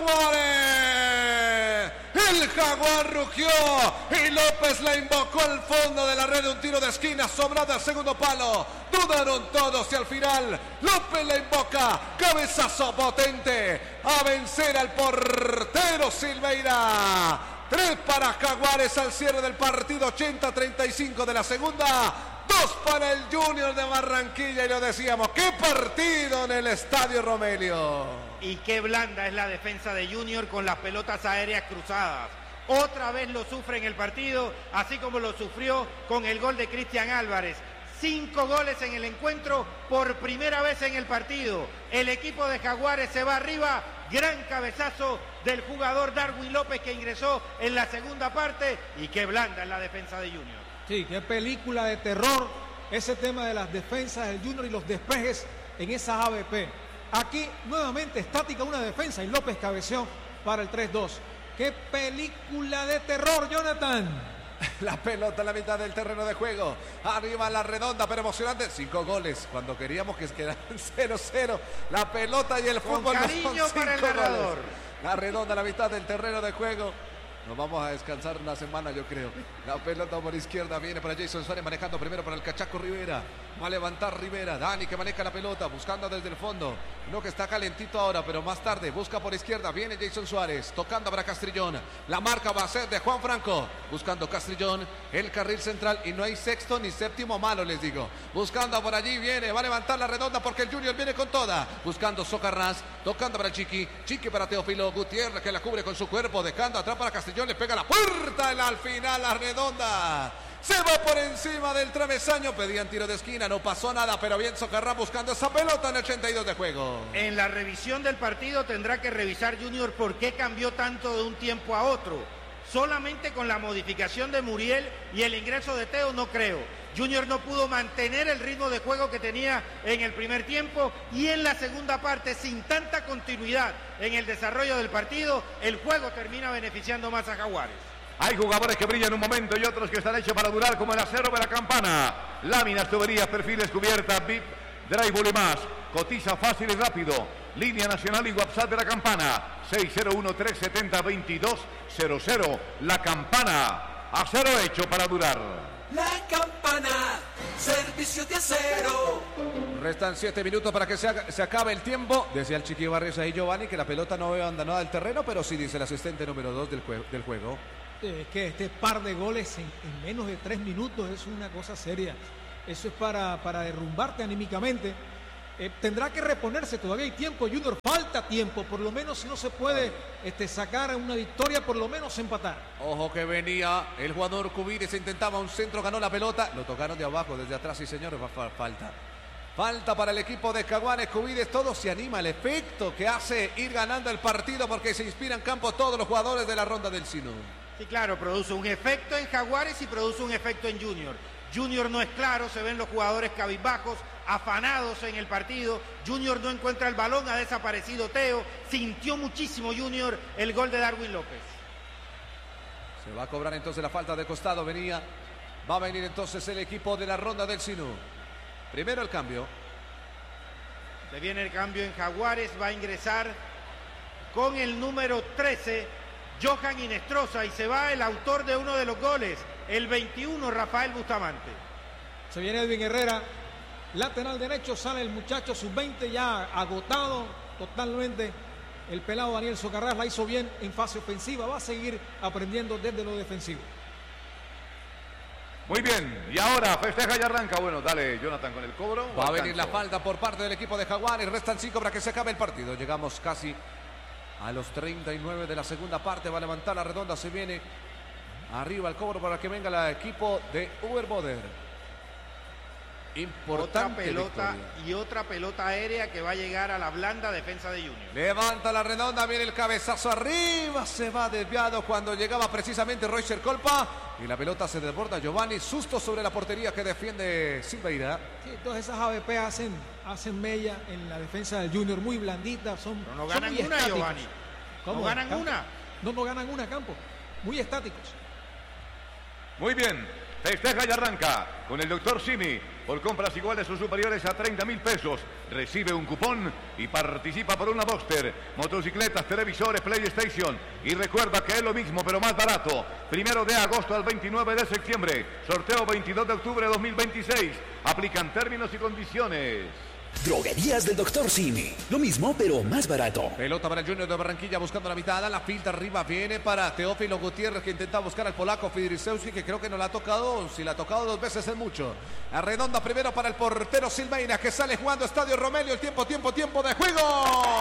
Jaguares. El Jaguar rugió y López la invocó al fondo de la red, un tiro de esquina sobrado al segundo palo. Dudaron todos y al final López la invoca, cabezazo potente a vencer al portero Silveira. 3 para Jaguares al cierre del partido, 80-35 de la segunda. 2 para el Junior de Barranquilla y lo decíamos, qué partido en el Estadio Romelio. Y qué blanda es la defensa de Junior con las pelotas aéreas cruzadas. Otra vez lo sufre en el partido, así como lo sufrió con el gol de Cristian Álvarez. 5 goles en el encuentro por primera vez en el partido. El equipo de Jaguares se va arriba. Gran cabezazo del jugador Darwin López que ingresó en la segunda parte. Y qué blanda es la defensa de Junior. Sí, qué película de terror ese tema de las defensas del Junior y los despejes en esas ABP. Aquí nuevamente estática una defensa y López cabeceó para el 3-2. ¡Qué película de terror, Jonathan! La pelota en la mitad del terreno de juego. Arriba la redonda, pero emocionante. 5 goles cuando queríamos que quedaran 0-0. La pelota y el fútbol. Con cariño para el narrador. La redonda en la mitad del terreno de juego. Nos vamos a descansar una semana, yo creo. La pelota por izquierda viene para Jason Suárez, manejando primero para el Cachaco Rivera. Va a levantar Rivera. Dani que maneja la pelota, buscando desde el fondo. No, que está calentito ahora, pero más tarde busca por izquierda. Viene Jason Suárez, tocando para Castrillón. La marca va a ser de Juan Franco. Buscando Castrillón, el carril central. Y no hay sexto ni séptimo malo, les digo. Buscando por allí, viene, va a levantar la redonda porque el Junior viene con toda. Buscando Socarrás, tocando para Chiqui. Chiqui para Teófilo Gutiérrez, que la cubre con su cuerpo. Dejando atrás para Castrillón, le pega la puerta. Y al final la redonda se va por encima del travesaño. Pedían tiro de esquina, no pasó nada, pero bien Socarrás buscando esa pelota en el 82 de juego. En la revisión del partido tendrá que revisar Junior por qué cambió tanto de un tiempo a otro. Solamente con la modificación de Muriel y el ingreso de Teo no creo. Junior no pudo mantener el ritmo de juego que tenía en el primer tiempo y en la segunda parte, sin tanta continuidad en el desarrollo del partido, el juego termina beneficiando más a Jaguares. Hay jugadores que brillan un momento y otros que están hechos para durar, como el acero de la Campana. Láminas, tuberías, perfiles, cubiertas, VIP, drywall y más. Cotiza fácil y rápido. Línea nacional y WhatsApp de la Campana. 601-370-2200. La Campana. Acero hecho para durar. La Campana. Servicio de acero. Restan 7 minutos para que se acabe el tiempo. Decía el Chiqui Barrios ahí, Giovanni, que la pelota no anda nada del terreno, pero sí dice el asistente número 2 del juego. Es que este par de goles en menos de 3 minutos es una cosa seria. Eso es para derrumbarte anímicamente. Tendrá que reponerse, todavía hay tiempo, Junior, falta tiempo, por lo menos si no se puede sacar una victoria, por lo menos empatar. Ojo que venía el jugador Cubides, intentaba un centro, ganó la pelota, lo tocaron de abajo, desde atrás, sí señores, falta para el equipo de Jaguares. Cubides, todo se anima, el efecto que hace ir ganando el partido porque se inspira en campo todos los jugadores de la ronda del Sinu. Sí, claro, produce un efecto en Jaguares y produce un efecto en Junior. Junior no es claro, se ven los jugadores cabizbajos, afanados en el partido. Junior no encuentra el balón, ha desaparecido Teo. Sintió muchísimo Junior el gol de Darwin López. Se va a cobrar entonces la falta de costado, va a venir entonces el equipo de la ronda del Sinu. Primero el cambio. Se viene el cambio en Jaguares, va a ingresar con el número 13, Johan Inestrosa, y se va el autor de uno de los goles, el 21, Rafael Bustamante. Se viene Edwin Herrera, lateral derecho, sale el muchacho sub-20 ya agotado totalmente. El pelado Daniel Socarrás la hizo bien en fase ofensiva, va a seguir aprendiendo desde lo defensivo. Muy bien, y ahora festeja y arranca. Bueno, dale Jonathan con el cobro. Va a venir la falta por parte del equipo de Jaguares, restan 5 para que se acabe el partido. Llegamos casi a los 39 de la segunda parte, va a levantar la redonda, se viene arriba el cobro para que venga el equipo de Uber Boder. Importante otra pelota victoria. Y otra pelota aérea que va a llegar a la blanda defensa de Junior. Levanta la redonda, viene el cabezazo arriba, se va desviado cuando llegaba precisamente Roycer Colpa y la pelota se desborda. Giovanni, susto sobre la portería que defiende Silveira. Sí, todas esas ABP hacen mella en la defensa del Junior, muy blanditas, pero no ganan una, Giovanni. ¿Cómo? ¿No ganan una? No ganan una, Campo. Muy estáticos. Muy bien, festeja y arranca con el doctor Simi. por compras iguales o superiores a 30.000 pesos. Recibe un cupón y participa por una Boxster, motocicletas, televisores, PlayStation. Y recuerda que es lo mismo pero más barato. 1 de agosto al 29 de septiembre. Sorteo 22 de octubre de 2026. Aplican términos y condiciones. Droguerías del Dr. Simi. Lo mismo, pero más barato. Pelota para el Junior de Barranquilla buscando la mitad. La filtra arriba. Viene para Teófilo Gutiérrez que intenta buscar al polaco Fidrisewski, que creo que no la ha tocado. Si la ha tocado 2 veces es mucho. Arredonda primero para el portero Silveira que sale jugando Estadio Romelio. El tiempo de juego.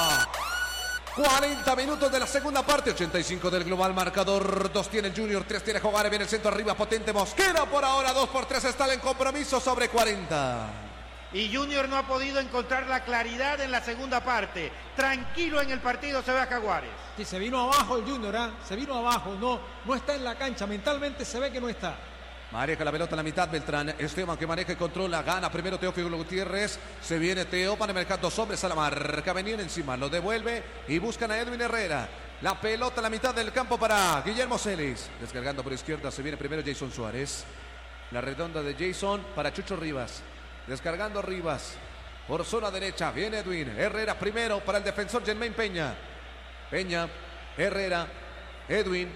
40 minutos de la segunda parte. 85 del global marcador. 2 tiene el Junior, 3 tiene Jaguares. Viene el centro arriba potente Mosquera. Por ahora 2-3 está en compromiso sobre 40. Y Junior no ha podido encontrar la claridad en la segunda parte. Tranquilo en el partido se ve a Jaguares. Sí, se vino abajo el Junior, ¿eh? Se vino abajo, no está en la cancha, mentalmente se ve que no está. Maneja la pelota en la mitad Beltrán. Esteban que maneja y controla. Gana primero Teófilo Gutiérrez. Se viene Teo para marcar 2 hombres a la marca. Venían encima, lo devuelve y buscan a Edwin Herrera. La pelota en la mitad del campo para Guillermo Celis. Descargando por izquierda se viene primero Jason Suárez. La redonda de Jason para Chucho Rivas. Descargando Rivas. Por zona derecha viene Edwin Herrera primero para el defensor Germain Peña. Peña, Herrera, Edwin.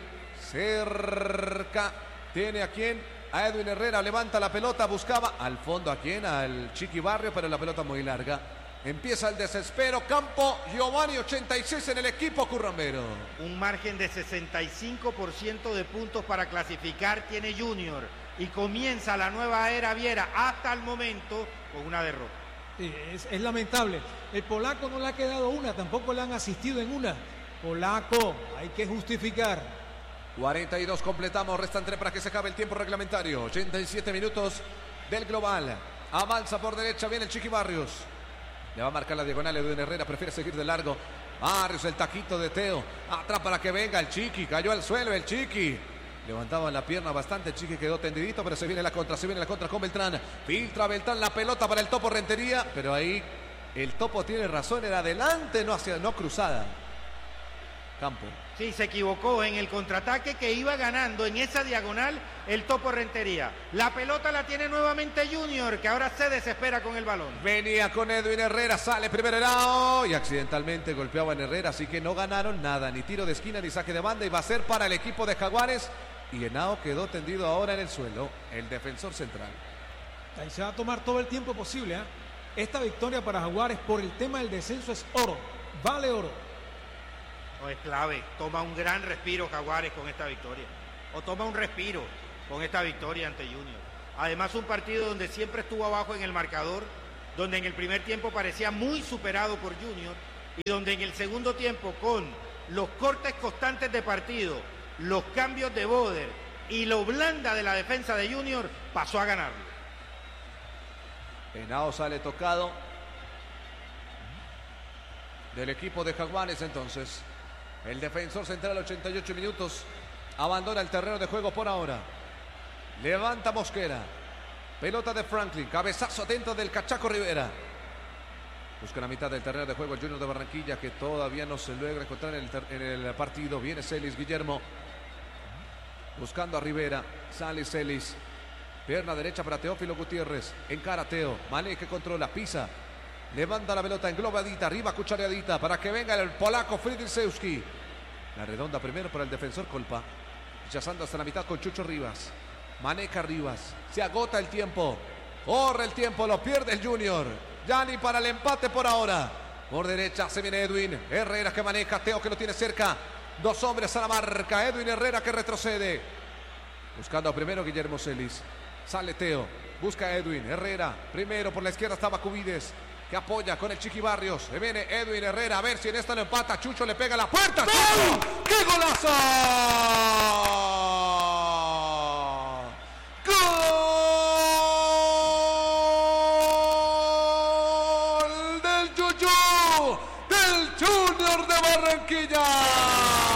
Cerca. ¿Tiene a quién? A Edwin Herrera. Levanta la pelota. Buscaba al fondo a quién? Al Chiqui Barrio, pero la pelota muy larga. Empieza el desespero. Campo Giovanni 86 en el equipo currambero. Un margen de 65% de puntos para clasificar tiene Junior. Y comienza la nueva era Viera hasta el momento con una derrota. Sí, es lamentable. El polaco no le ha quedado una, tampoco le han asistido en una. Polaco, hay que justificar. 42 completamos, restan 3 para que se acabe el tiempo reglamentario. 87 minutos del global. Avanza por derecha, viene el Chiqui Barrios. Le va a marcar la diagonal Edwin Herrera, prefiere seguir de largo. Barrios, el taquito de Teo. Atrás para que venga el Chiqui, cayó al suelo el Chiqui. Levantaba la pierna bastante, el Chiqui quedó tendidito, pero se viene la contra con Beltrán. Filtra Beltrán la pelota para el Topo Rentería, pero ahí el Topo tiene razón, era adelante, no cruzada. Campo. Sí, se equivocó en el contraataque que iba ganando en esa diagonal el Topo Rentería. La pelota la tiene nuevamente Junior, que ahora se desespera con el balón. Venía con Edwin Herrera, sale primero Henao y accidentalmente golpeaba en Herrera, así que no ganaron nada, ni tiro de esquina ni saque de banda, y va a ser para el equipo de Jaguares. Y Henao quedó tendido ahora en el suelo, el defensor central. Ahí se va a tomar todo el tiempo posible, ¿eh? Esta victoria para Jaguares por el tema del descenso es oro, vale oro. No, es clave, toma un gran respiro Jaguares con esta victoria. O toma un respiro con esta victoria ante Junior. Además un partido donde siempre estuvo abajo en el marcador, donde en el primer tiempo parecía muy superado por Junior y donde en el segundo tiempo con los cortes constantes de partido, los cambios de Boder y lo blanda de la defensa de Junior, pasó a ganarlo. Henao sale tocado del equipo de Jaguares entonces. El defensor central 88 minutos abandona el terreno de juego por ahora. Levanta Mosquera. Pelota de Franklin. Cabezazo dentro del Cachaco Rivera. Busca la mitad del terreno de juego el Junior de Barranquilla, que todavía no se logra encontrar en el partido. Viene Celis, Guillermo. Buscando a Rivera. Sale Celis. Pierna derecha para Teófilo Gutiérrez. Encara Teo. Mané que controla. Pisa. Levanta la pelota englobadita. Arriba cuchareadita. Para que venga el polaco Fridrisewski. La redonda primero para el defensor Colpa. Rechazando hasta la mitad con Chucho Rivas. Maneca Rivas. Se agota el tiempo. Corre el tiempo. Lo pierde el Junior. Yani para el empate por ahora. Por derecha se viene Edwin Herrera que maneja. Teo que lo tiene cerca. 2 hombres a la marca. Edwin Herrera que retrocede. Buscando primero Guillermo Celis. Sale Teo. Busca a Edwin Herrera. Primero por la izquierda estaba Cubides, que apoya con el Chiqui Barrios. Se viene Edwin Herrera. A ver si en esta lo empata. Chucho le pega a la puerta. ¡Chucho! ¡Qué golazo! ¡Gol del Chuchu! ¡Del Junior de Barranquilla!